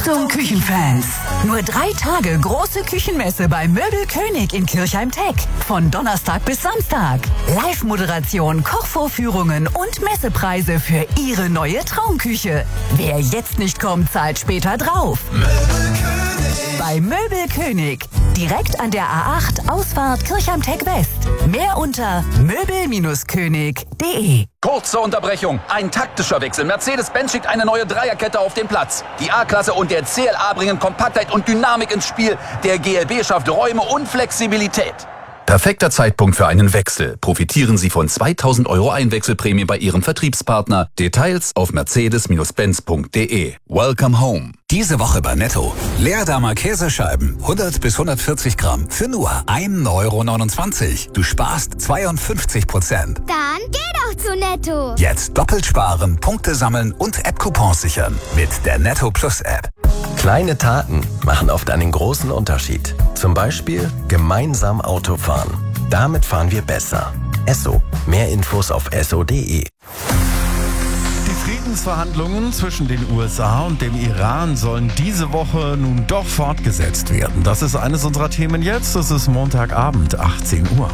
Achtung Küchenfans! Nur 3 Tage große Küchenmesse bei Möbelkönig in Kirchheim-Teck. Von Donnerstag bis Samstag. Live-Moderation, Kochvorführungen und Messepreise für Ihre neue Traumküche. Wer jetzt nicht kommt, zahlt später drauf. Möbelkönig. Bei Möbelkönig. Direkt an der A8 Ausfahrt Kirchheim-Teck West. Mehr unter möbel-könig.de. Kurze Unterbrechung. Ein taktischer Wechsel. Mercedes-Benz schickt eine neue Dreierkette auf den Platz. Die A-Klasse und der CLA bringen Kompaktheit und Dynamik ins Spiel. Der GLB schafft Räume und Flexibilität. Perfekter Zeitpunkt für einen Wechsel. Profitieren Sie von 2.000 € Einwechselprämie bei Ihrem Vertriebspartner. Details auf mercedes-benz.de. Welcome home. Diese Woche bei Netto. Leerdammer Käsescheiben, 100 bis 140 Gramm für nur 1,29 €. Du sparst 52%. Dann geh doch zu Netto. Jetzt doppelt sparen, Punkte sammeln und App-Coupons sichern mit der Netto Plus App. Kleine Taten machen oft einen großen Unterschied. Zum Beispiel gemeinsam Auto fahren. Damit fahren wir besser. Esso. Mehr Infos auf esso.de. Die Friedensverhandlungen zwischen den USA und dem Iran sollen diese Woche nun doch fortgesetzt werden. Das ist eines unserer Themen jetzt. Es ist Montagabend, 18 Uhr.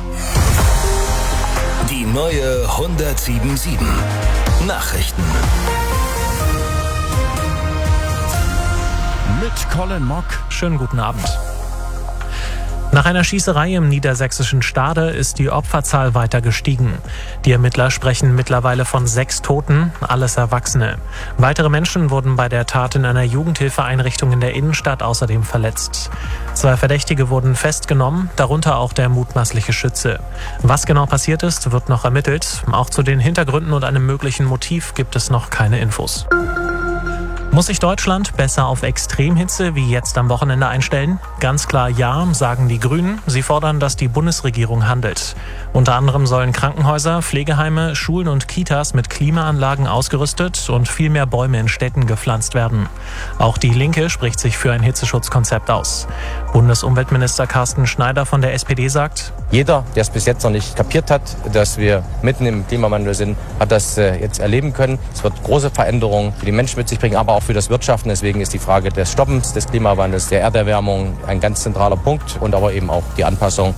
Die neue 107.7 Nachrichten. Mit Colin Mock. Schönen guten Abend. Nach einer Schießerei im niedersächsischen Stade ist die Opferzahl weiter gestiegen. Die Ermittler sprechen mittlerweile von 6 Toten, alles Erwachsene. Weitere Menschen wurden bei der Tat in einer Jugendhilfeeinrichtung in der Innenstadt außerdem verletzt. 2 Verdächtige wurden festgenommen, darunter auch der mutmaßliche Schütze. Was genau passiert ist, wird noch ermittelt. Auch zu den Hintergründen und einem möglichen Motiv gibt es noch keine Infos. Muss sich Deutschland besser auf Extremhitze wie jetzt am Wochenende einstellen? Ganz klar ja, sagen die Grünen. Sie fordern, dass die Bundesregierung handelt. Unter anderem sollen Krankenhäuser, Pflegeheime, Schulen und Kitas mit Klimaanlagen ausgerüstet und viel mehr Bäume in Städten gepflanzt werden. Auch die Linke spricht sich für ein Hitzeschutzkonzept aus. Bundesumweltminister Carsten Schneider von der SPD sagt: Jeder, der es bis jetzt noch nicht kapiert hat, dass wir mitten im Klimawandel sind, hat das jetzt erleben können. Es wird große Veränderungen für die Menschen mit sich bringen, aber auch für das Wirtschaften. Deswegen ist die Frage des Stoppens des Klimawandels, der Erderwärmung ein ganz zentraler Punkt und aber eben auch die Anpassung.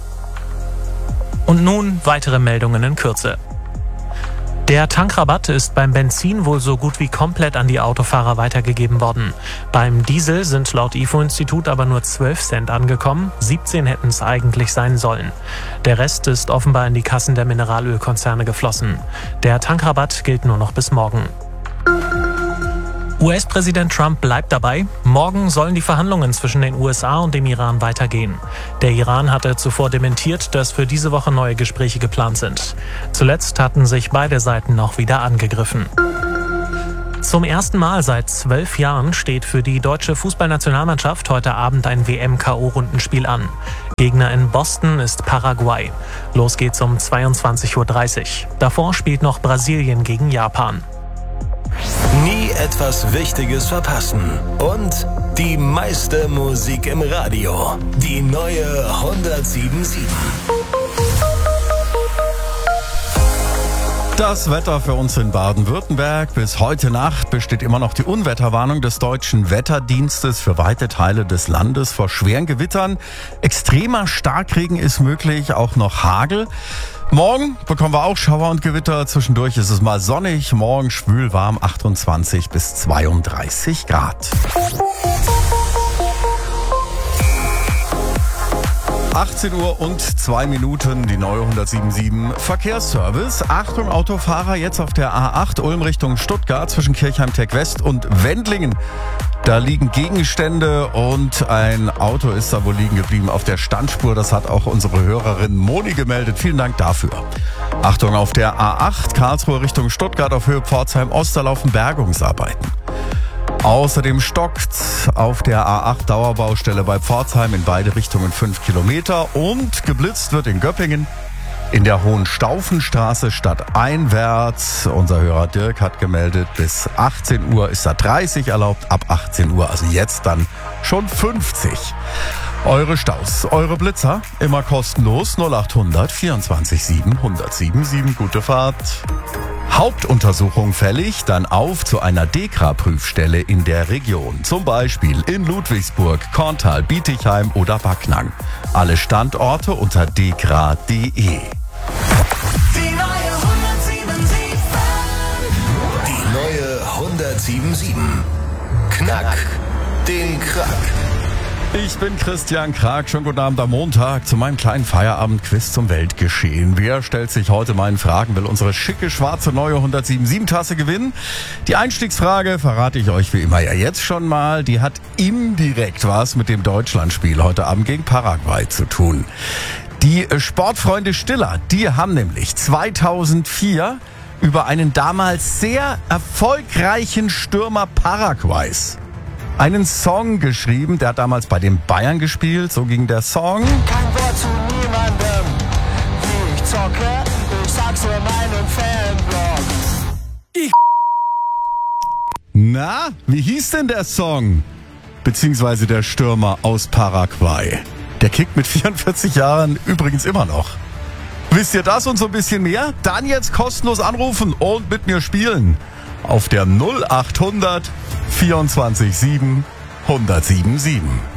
Und nun weitere Meldungen in Kürze. Der Tankrabatt ist beim Benzin wohl so gut wie komplett an die Autofahrer weitergegeben worden. Beim Diesel sind laut IFO-Institut aber nur 12 Cent angekommen, 17 hätten es eigentlich sein sollen. Der Rest ist offenbar in die Kassen der Mineralölkonzerne geflossen. Der Tankrabatt gilt nur noch bis morgen. US-Präsident Trump bleibt dabei. Morgen sollen die Verhandlungen zwischen den USA und dem Iran weitergehen. Der Iran hatte zuvor dementiert, dass für diese Woche neue Gespräche geplant sind. Zuletzt hatten sich beide Seiten noch wieder angegriffen. Zum ersten Mal seit 12 Jahren steht für die deutsche Fußballnationalmannschaft heute Abend ein WM-KO-Rundenspiel an. Gegner in Boston ist Paraguay. Los geht's um 22:30 Uhr. Davor spielt noch Brasilien gegen Japan. Nie etwas Wichtiges verpassen. Und die meiste Musik im Radio. Die neue 107.7. Das Wetter für uns in Baden-Württemberg. Bis heute Nacht besteht immer noch die Unwetterwarnung des Deutschen Wetterdienstes für weite Teile des Landes vor schweren Gewittern. Extremer Starkregen ist möglich, auch noch Hagel. Morgen bekommen wir auch Schauer und Gewitter. Zwischendurch ist es mal sonnig. Morgen schwül warm, 28 bis 32 Grad. 18 Uhr und 2 Minuten, die neue 107.7 Verkehrsservice. Achtung Autofahrer, jetzt auf der A8 Ulm Richtung Stuttgart zwischen Kirchheim-Teck West und Wendlingen. Da liegen Gegenstände und ein Auto ist da wohl liegen geblieben auf der Standspur. Das hat auch unsere Hörerin Moni gemeldet. Vielen Dank dafür. Achtung auf der A8 Karlsruhe Richtung Stuttgart auf Höhe Pforzheim-Ost, da laufen Bergungsarbeiten. Außerdem stockt auf der A8 Dauerbaustelle bei Pforzheim in beide Richtungen 5 Kilometer und geblitzt wird in Göppingen in der Hohenstaufenstraße stadteinwärts. Unser Hörer Dirk hat gemeldet, bis 18 Uhr ist da 30 erlaubt, ab 18 Uhr, also jetzt dann schon 50. Eure Staus, eure Blitzer, immer kostenlos 0800 24 7 1077. Gute Fahrt. Hauptuntersuchung fällig, dann auf zu einer DEKRA-Prüfstelle in der Region. Zum Beispiel in Ludwigsburg, Korntal, Bietigheim oder Backnang. Alle Standorte unter dekra.de. Die neue 107.7. Die neue 107.7. Knack den Krack. Ich bin Christian Krag. Schönen guten Abend am Montag zu meinem kleinen Feierabend-Quiz zum Weltgeschehen. Wer stellt sich heute meinen Fragen, will unsere schicke, schwarze, neue 107.7-Tasse gewinnen? Die Einstiegsfrage verrate ich euch wie immer ja jetzt schon mal. Die hat indirekt was mit dem Deutschlandspiel heute Abend gegen Paraguay zu tun. Die Sportfreunde Stiller, die haben nämlich 2004 über einen damals sehr erfolgreichen Stürmer Paraguays einen Song geschrieben, der hat damals bei den Bayern gespielt, so ging der Song. Kein Wort zu niemandem, wie ich zocke, ich sag's nur meinem Fanblog. Na, wie hieß denn der Song? Beziehungsweise der Stürmer aus Paraguay. Der kickt mit 44 Jahren übrigens immer noch. Wisst ihr das und so ein bisschen mehr? Dann jetzt kostenlos anrufen und mit mir spielen. Auf der 0800 24 7 107.7.